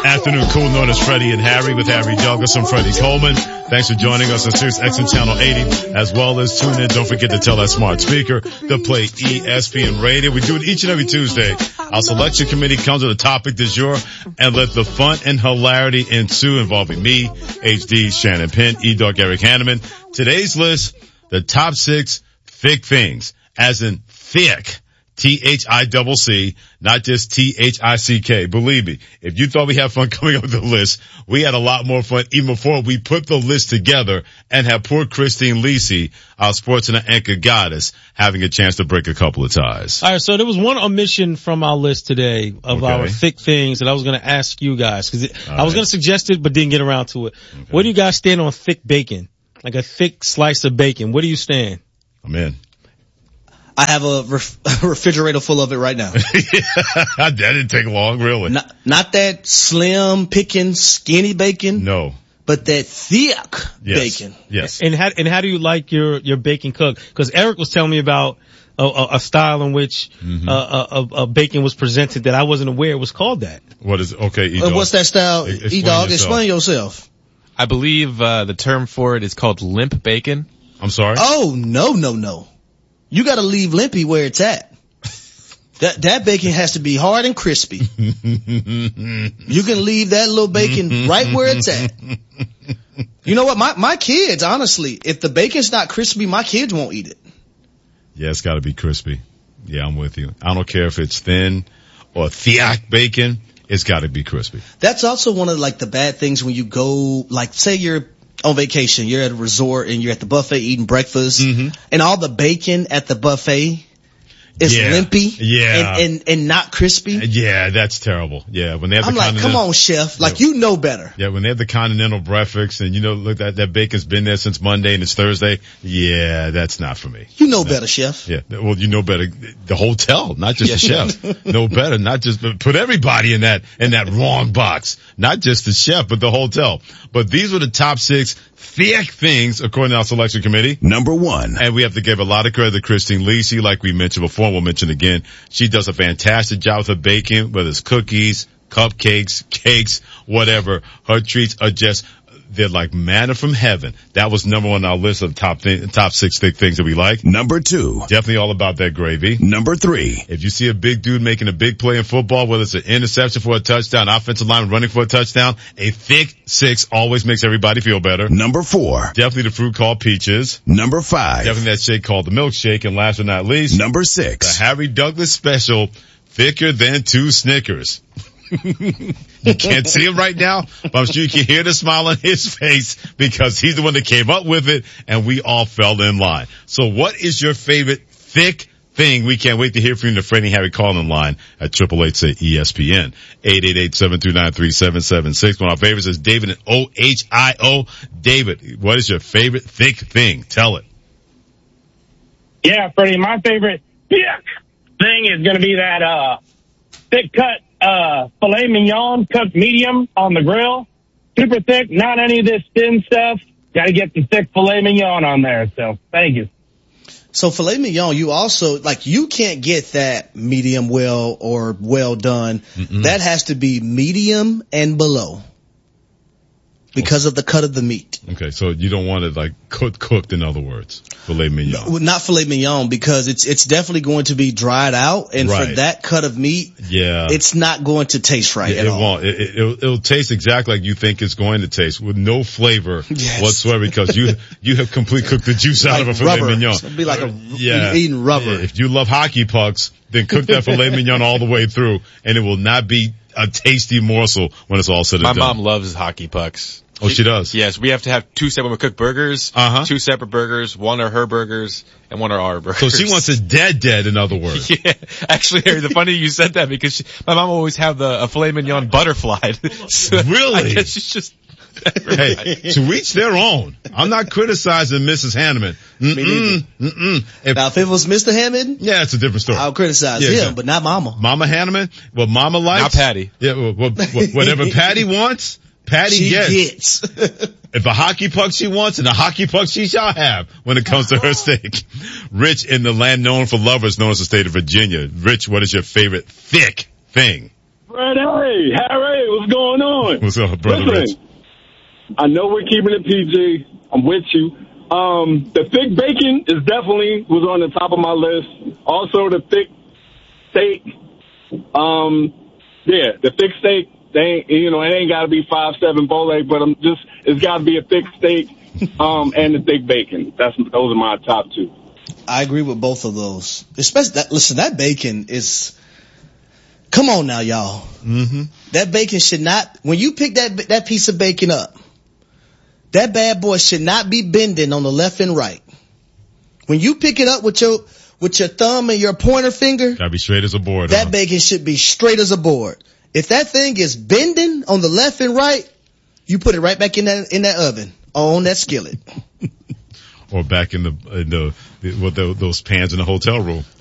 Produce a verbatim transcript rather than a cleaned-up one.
Afternoon Cool, known as Freddie and Harry with Harry Douglas and Freddie Coleman. Thanks for joining us on Sirius X M Channel eighty, as well as tune in. Don't forget to tell that smart speaker to play E S P N Radio. We do it each and every Tuesday. Our selection committee comes with a topic du jour and let the fun and hilarity ensue involving me, H D, Shannon Penn, E-Dog, Eric Hanneman. Today's list, the top six thick things, as in thick. T H I C C, not just T H I C K. Believe me, if you thought we had fun coming up with the list, we had a lot more fun even before we put the list together and had poor Christine Lisi, our sports and anchor goddess, having a chance to break a couple of ties. All right, so there was one omission from our list today of Okay. our thick things that I was going to ask you guys, because I right. was going to suggest it but didn't get around to it. Okay. Where do you guys stand on thick bacon? Like a thick slice of bacon. Where do you stand? I'm in. I have a, ref- a refrigerator full of it right now. That didn't take long, really. Not, not that slim, picking, skinny bacon, No. but that thick Yes. bacon. Yes. And how, and how do you like your, your bacon cooked? Because Eric was telling me about a, a, a style in which Mm-hmm. uh, a, a, a bacon was presented that I wasn't aware was called that. What is, okay, Uh, E-Dog. What's that style? E- explain E-Dog, yourself. explain yourself. I believe uh, the term for it is called limp bacon. I'm sorry? Oh, no, no, no. You gotta leave Limpy where it's at. That, that bacon has to be hard and crispy. You can leave that little bacon right where it's at. You know what? My, my kids, honestly, if the bacon's not crispy, my kids won't eat it. Yeah, it's gotta be crispy. Yeah, I'm with you. I don't care if it's thin or thick bacon. It's gotta be crispy. That's also one of like the bad things when you go, like say you're on vacation, you're at a resort and you're at the buffet eating breakfast, Mm-hmm. and all the bacon at the buffet is Yeah. limpy Yeah. and, and, and not crispy. Yeah, that's terrible. Yeah, when they have I'm the like, come continental- on, chef. Like, you know better. Yeah, when they have the continental breakfast and you know, look, that, that bacon's been there since Monday and it's Thursday. Yeah, that's not for me. You know better, chef. Yeah, well, you know better. The hotel, not just the chef. Know better, not just, put everybody in that, in that wrong box. Not just the chef, but the hotel. But these were the top six thick things according to our selection committee. Number one. And we have to give a lot of credit to Christine Lisi, like we mentioned before, and we'll mention again. She does a fantastic job with her bacon, whether it's cookies, cupcakes, cakes, whatever. Her treats are just, they're like manna from heaven. That was number one on our list of top th- top six thick things that we like. Number two. Definitely all about that gravy. Number three. If you see a big dude making a big play in football, whether it's an interception for a touchdown, offensive line running for a touchdown, a thick six always makes everybody feel better. Number four. Definitely the fruit called peaches. Number five. Definitely that shake called the milkshake. And last but not least, Number the six. Harry Douglas special, thicker than two Snickers. You can't see him right now, but I'm sure you can hear the smile on his face because he's the one that came up with it and we all fell in line. So what is your favorite thick thing? We can't wait to hear from you in the Freddie and Harry call-in line at eight eight eight say E S P N. eight eight eight, seven two nine, three seven seven six. One of our favorites is David in O H I O. David, what is your favorite thick thing? Tell it. Yeah, Freddie, my favorite thick thing is going to be that uh thick cut uh filet mignon cooked medium on the grill. Super thick, not any of this thin stuff. Got to get the thick filet mignon on there. So thank you. So filet mignon, you also, like, you can't get that medium well or well done. Mm-mm. That has to be medium and below because of the cut of the meat. Okay, so you don't want it like cooked, cooked in other words, filet mignon. Well, not filet mignon, because it's it's definitely going to be dried out, and Right. for that cut of meat, Yeah. it's not going to taste right It, at it all. won't. It, it, it'll, it'll taste exactly like you think it's going to taste, with no flavor Yes. whatsoever, because you you have completely cooked the juice out Like of a filet rubber. mignon. It's gonna be like a Yeah. eating rubber. Yeah, if you love hockey pucks, then cook that filet mignon all the way through, and it will not be a tasty morsel when it's all said and My done. mom loves hockey pucks. Oh, she does? Yes, we have to have two separate cooked burgers, Uh-huh. two separate burgers. One are her burgers and one are our burgers. So she wants it dead, dead. In other words. Yeah, actually, Harry, the funny you said that because she, my mom always have the a filet mignon butterfly. So Really? I guess she's just. Hey, to each their own. I'm not criticizing Missus Hanneman. Me neither. Mm-mm, mm-mm. If, Now, if it was Mister Hammond, yeah, it's a different story. I'll criticize Yeah, him, yeah. but not Mama. Mama Hanneman, what Mama likes. Not Patty. Yeah, well, well, whatever Patty wants, Patty She gets. gets. If a hockey puck she wants, and a hockey puck she shall have when it comes to her steak. Rich, in the land known for lovers, known as the state of Virginia. Rich, what is your favorite thick thing? Freddie, Harry, what's going on? What's up, brother Listen, Rich? I know we're keeping it P G. I'm with you. Um, the thick bacon is definitely was on the top of my list. Also, the thick steak. Um, yeah, the thick steak. They ain't, you know, it ain't got to be five seven bowl egg, but I'm just it's got to be a thick steak. Um, and the thick bacon. That's those are my top two. I agree with both of those. Especially that. Listen, that bacon is. Come on now, y'all. Mm-hmm. That bacon should not. When you pick that that piece of bacon up, that bad boy should not be bending on the left and right. When you pick it up with your with your thumb and your pointer finger, Gotta be straight as a board. that huh? bacon should be straight as a board. If that thing is bending on the left and right, you put it right back in that in that oven or on that skillet. Or back in the in the, the what the, those pans in the hotel room.